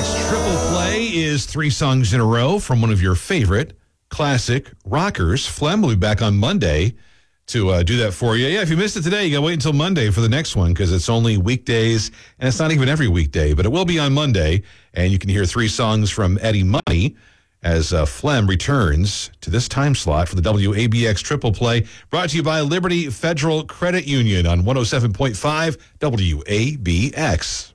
WABX Triple Play is 3 songs in a row from one of your favorite classic rockers. Flem will be back on Monday to do that for you. Yeah, if you missed it today, you got to wait until Monday for the next one because it's only weekdays, and it's not even every weekday, but it will be on Monday, and you can hear 3 songs from Eddie Money as Flem returns to this time slot for the WABX Triple Play, brought to you by Liberty Federal Credit Union on 107.5 WABX.